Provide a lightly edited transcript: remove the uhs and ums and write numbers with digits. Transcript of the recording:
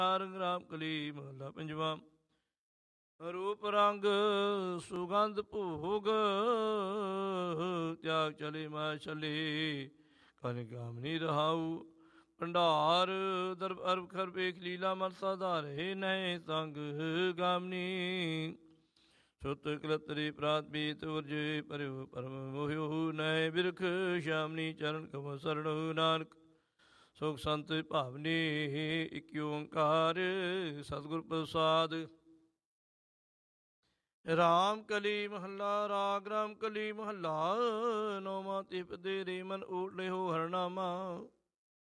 ਰਾਮ ਕਲੀ ਮਹੱਲਾ ਪੰਜਵਾਂ। ਰੂਪ ਰੰਗ ਸੁਗੰਧ ਭੋਗ ਤਿਆਗ ਚਲੇ ਮਾ ਚਲੇ ਕਨ ਕਾਮਨੀ ਰਹਾਉ। ਭੰਡਾਰ ਦਰਬ ਅਰਬ ਖਰ ਵੇਖ ਲੀਲਾ ਮਨ ਸਾਧਾਰੇ ਨੈ ਸੰਗ ਗਾਮਨੀ। ਸੁਤ ਕਲਤਰੀ ਪ੍ਰਾਤ ਬੀਤ ਉਰਜੇ ਪਰਿਉ ਪਰਮ ਮੋਹਿਉ ਨੈ ਬਿਰਖ ਸ਼ਾਮਨੀ ਚਰਨ ਕਮਲ ਸਰਣ ਨਾਨਕ ਸੁਖ ਸੰਤ ਭਾਵਨੀ। ਇਕ ਓੰਕਾਰ ਸਤਿਗੁਰ ਪ੍ਰਸਾਦ। ਰਾਮ ਕਲੀ ਮਹੱਲਾ। ਰਾਗ ਰਾਮ ਕਲੀ ਮਹੱਲਾ ਨੌਵਾਂ। ਤਿਪ ਦੇ ਰੇ ਮਨ ਓਟ ਲਿਓ ਹਰਨਾਮਾ।